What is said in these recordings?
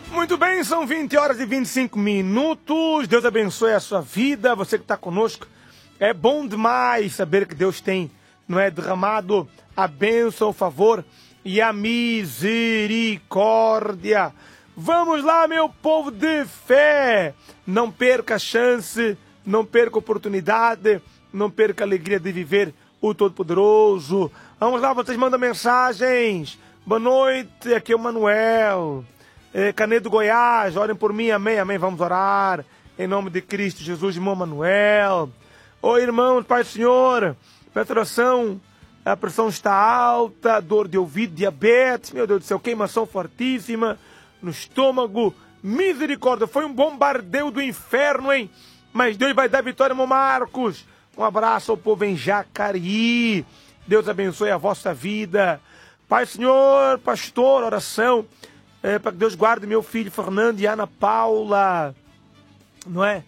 Muito bem, são 20 horas e 25 minutos. Deus abençoe a sua vida, você que está conosco. É bom demais saber que Deus tem, não é, derramado a bênção, o favor e a misericórdia. Vamos lá, meu povo de fé. Não perca a chance, não perca a oportunidade, não perca a alegria de viver o Todo-Poderoso. Vamos lá, vocês mandam mensagens. Boa noite, aqui é o Manuel. Canedo, Goiás, orem por mim, amém, amém, vamos orar, em nome de Cristo Jesus, irmão Manuel. Oi, irmãos, Pai do Senhor, peço oração, a pressão está alta, dor de ouvido, diabetes, meu Deus do céu, queimação fortíssima no estômago, misericórdia, foi um bombardeio do inferno, hein? Mas Deus vai dar vitória, irmão Marcos. Um abraço ao povo em Jacareí, Deus abençoe a vossa vida. Pai, Senhor, pastor, oração, para que Deus guarde meu filho Fernando e Ana Paula, não é?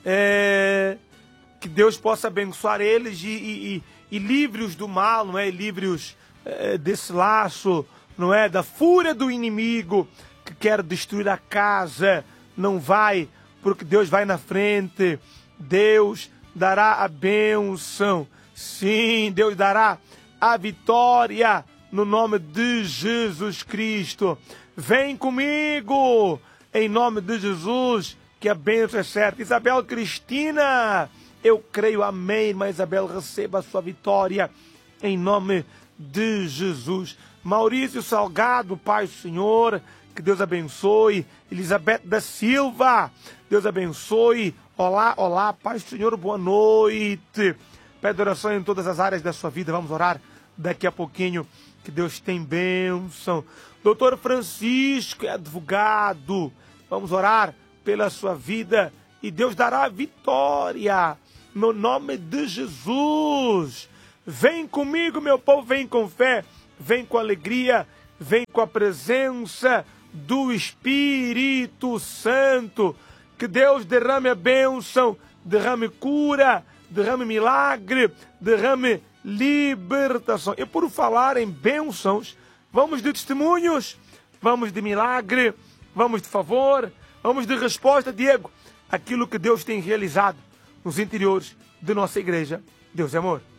Que Deus possa abençoar eles e livre-os do mal, não é? Livre-os desse laço, não é? Da fúria do inimigo que quer destruir a casa. Não vai, porque Deus vai na frente. Deus dará a bênção. Sim, Deus dará a vitória no nome de Jesus Cristo. Vem comigo, em nome de Jesus, que a bênção é certa. Isabel Cristina, eu creio, amém, irmã Isabel, receba a sua vitória, em nome de Jesus. Maurício Salgado, Pai do Senhor, que Deus abençoe. Elizabeth da Silva, Deus abençoe. Olá, olá, Pai do Senhor, boa noite. Pede oração em todas as áreas da sua vida, vamos orar daqui a pouquinho, que Deus tem bênção. Doutor Francisco é advogado. Vamos orar pela sua vida e Deus dará vitória no nome de Jesus. Vem comigo, meu povo, vem com fé, vem com alegria, vem com a presença do Espírito Santo. Que Deus derrame a bênção, derrame cura, derrame milagre, derrame libertação. E por falar em bênçãos, vamos de testemunhos, vamos de milagre, vamos de favor, vamos de resposta, Diego, aquilo que Deus tem realizado nos interiores de nossa igreja. Deus é amor.